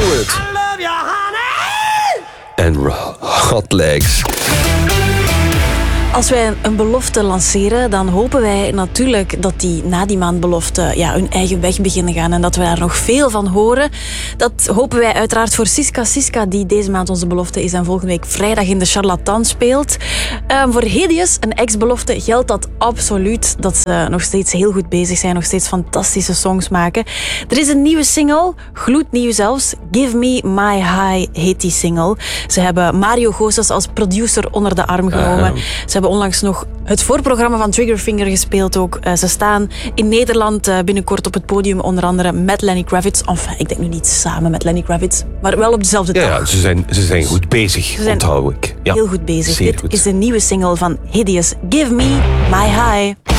Stewart. En Hot Legs. Als wij een belofte lanceren, dan hopen wij natuurlijk dat die na die maandbelofte hun eigen weg beginnen gaan en dat we daar nog veel van horen. Dat hopen wij uiteraard voor Siska. Siska, die deze maand onze belofte is en volgende week vrijdag in de Charlatan speelt. Voor Hideous, een ex-belofte, geldt dat absoluut. Dat ze nog steeds heel goed bezig zijn, nog steeds fantastische songs maken. Er is een nieuwe single, gloednieuw zelfs. Give Me My High heet die single. Ze hebben Mario Gozes als producer onder de arm genomen. Ze hebben onlangs nog het voorprogramma van Triggerfinger gespeeld ook. Ze staan in Nederland binnenkort op het podium, onder andere met Lenny Kravitz. Enfin, ik denk nu niet samen met Lenny Kravitz, maar wel op dezelfde dag. Ja, ze zijn goed bezig, onthoud ik. Ja, heel goed bezig. Dit is de nieuwe single van Hideous. Give Me My High.